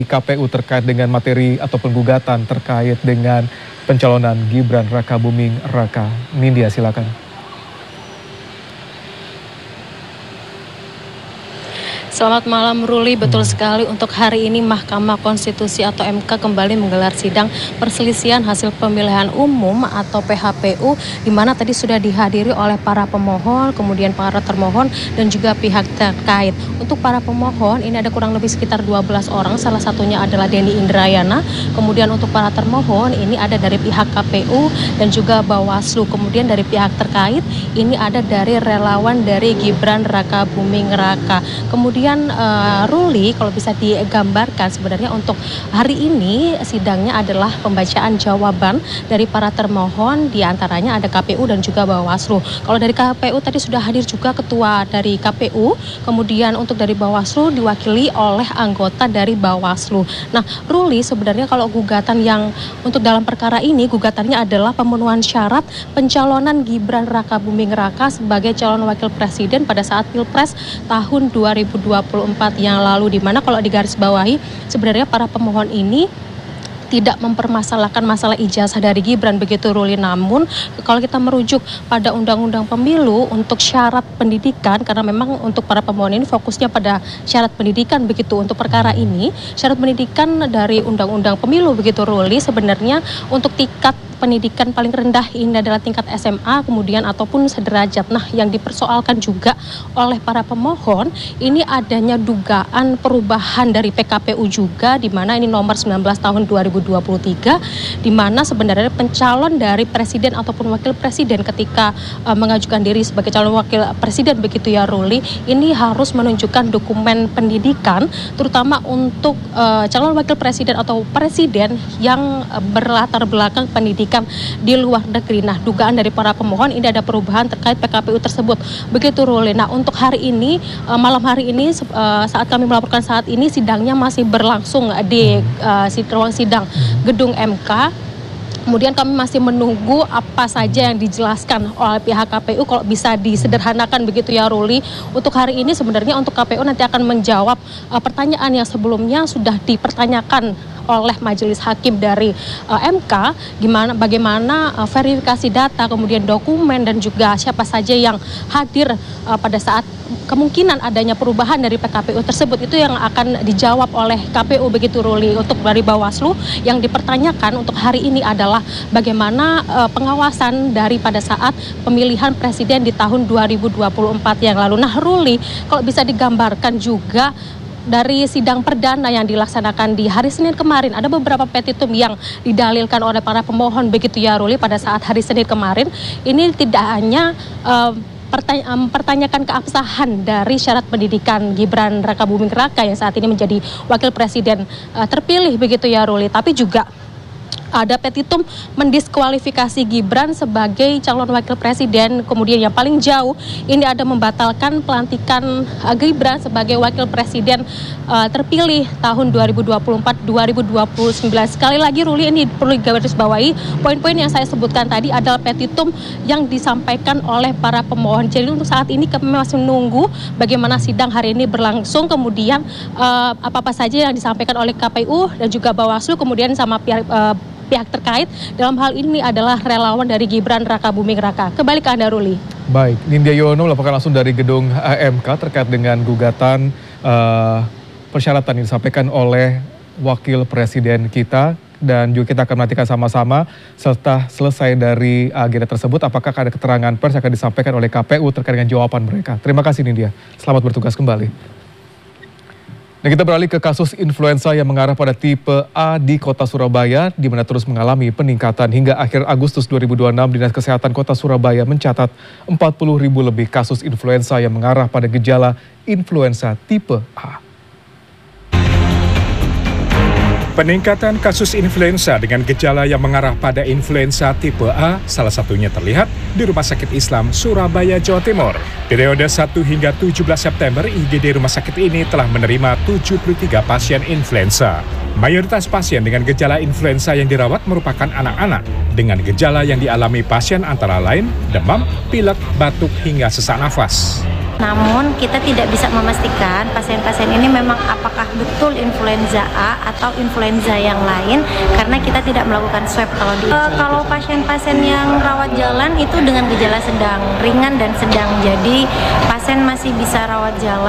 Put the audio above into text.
KPU terkait dengan materi ataupun gugatan terkait dengan pencalonan Gibran Rakabuming Raka. Nindya, silakan. Selamat malam Ruli, betul sekali untuk hari ini Mahkamah Konstitusi atau MK kembali menggelar sidang perselisihan hasil pemilihan umum atau PHPU, di mana tadi sudah dihadiri oleh para pemohon, kemudian para termohon dan juga pihak terkait. Untuk para pemohon ini ada kurang lebih sekitar 12 orang, salah satunya adalah Denny Indrayana. Kemudian untuk para termohon ini ada dari pihak KPU dan juga Bawaslu. Kemudian dari pihak terkait ini ada dari relawan dari Gibran Rakabuming Raka. Kemudian Ruli, kalau bisa digambarkan sebenarnya untuk hari ini sidangnya adalah pembacaan jawaban dari para termohon, diantaranya ada KPU dan juga Bawaslu. Kalau dari KPU tadi sudah hadir juga ketua dari KPU, kemudian untuk dari Bawaslu diwakili oleh anggota dari Bawaslu. Nah Ruli, sebenarnya kalau gugatan yang untuk dalam perkara ini, gugatannya adalah pemenuhan syarat pencalonan Gibran Rakabuming Raka sebagai calon wakil presiden pada saat Pilpres tahun 2024 yang lalu, di mana kalau digarisbawahi sebenarnya para pemohon ini tidak mempermasalahkan masalah ijazah dari Gibran, begitu Ruli. Namun kalau kita merujuk pada Undang-Undang Pemilu untuk syarat pendidikan, karena memang untuk para pemohon ini fokusnya pada syarat pendidikan, begitu untuk perkara ini syarat pendidikan dari Undang-Undang Pemilu, begitu Ruli, sebenarnya untuk tingkat pendidikan paling rendah ini adalah tingkat SMA kemudian ataupun sederajat. Nah yang dipersoalkan juga oleh para pemohon ini adanya dugaan perubahan dari PKPU juga, di mana ini nomor 19 tahun 2023, di mana sebenarnya pencalon dari presiden ataupun wakil presiden ketika mengajukan diri sebagai calon wakil presiden, begitu ya Ruli, ini harus menunjukkan dokumen pendidikan, terutama untuk calon wakil presiden atau presiden yang berlatar belakang pendidikan di luar negeri. Nah, dugaan dari para pemohon ini ada perubahan terkait PKPU tersebut, begitu Ruli. Nah, untuk hari ini, malam hari ini saat kami melaporkan saat ini sidangnya masih berlangsung di ruang sidang gedung MK. Kemudian kami masih menunggu apa saja yang dijelaskan oleh pihak KPU, kalau bisa disederhanakan begitu ya Ruli. Untuk hari ini sebenarnya untuk KPU nanti akan menjawab pertanyaan yang sebelumnya sudah dipertanyakan oleh majelis hakim dari MK, bagaimana verifikasi data, kemudian dokumen dan juga siapa saja yang hadir pada saat kemungkinan adanya perubahan dari PKPU tersebut, itu yang akan dijawab oleh KPU, begitu Ruli. Untuk dari Bawaslu yang dipertanyakan untuk hari ini adalah bagaimana pengawasan dari pada saat pemilihan presiden di tahun 2024 yang lalu. Nah Ruli, kalau bisa digambarkan juga dari sidang perdana yang dilaksanakan di hari Senin kemarin, ada beberapa petitum yang didalilkan oleh para pemohon, begitu ya Ruli, pada saat hari Senin kemarin. Ini tidak hanya mempertanyakan keabsahan dari syarat pendidikan Gibran Rakabuming Raka yang saat ini menjadi wakil presiden terpilih, begitu ya Ruli, tapi juga ada petitum mendiskualifikasi Gibran sebagai calon wakil presiden. Kemudian yang paling jauh ini ada membatalkan pelantikan Gibran sebagai wakil presiden terpilih tahun 2024-2029. Sekali lagi Ruli, ini perlu digarisbawahi, poin-poin yang saya sebutkan tadi adalah petitum yang disampaikan oleh para pemohon. Jadi untuk saat ini kami masih menunggu bagaimana sidang hari ini berlangsung, kemudian apa-apa saja yang disampaikan oleh KPU dan juga Bawaslu, kemudian sama pihak terkait. Dalam hal ini adalah relawan dari Gibran Rakabuming Raka. Kembali ke Anda Ruli. Baik, Nindya Yono melaporkan langsung dari gedung MK terkait dengan gugatan persyaratan yang disampaikan oleh wakil presiden kita, dan juga kita akan menantikan sama-sama serta selesai dari agenda tersebut apakah ada keterangan pers yang akan disampaikan oleh KPU terkait dengan jawaban mereka. Terima kasih Nindya, selamat bertugas kembali. Dan kita beralih ke kasus influenza yang mengarah pada tipe A di Kota Surabaya, di mana terus mengalami peningkatan. Hingga akhir Agustus 2026, Dinas Kesehatan Kota Surabaya mencatat 40.000 lebih kasus influenza yang mengarah pada gejala influenza tipe A. Peningkatan kasus influenza dengan gejala yang mengarah pada influenza tipe A salah satunya terlihat di Rumah Sakit Islam Surabaya, Jawa Timur. Periode 1 hingga 17 September, IGD rumah sakit ini telah menerima 73 pasien influenza. Mayoritas pasien dengan gejala influenza yang dirawat merupakan anak-anak dengan gejala yang dialami pasien antara lain demam, pilek, batuk, hingga sesak nafas. Namun kita tidak bisa memastikan pasien-pasien ini memang apakah betul influenza A atau influenza yang lain karena kita tidak melakukan swab kalau pasien-pasien yang rawat jalan itu dengan gejala sedang, ringan dan sedang. Jadi pasien masih bisa rawat jalan.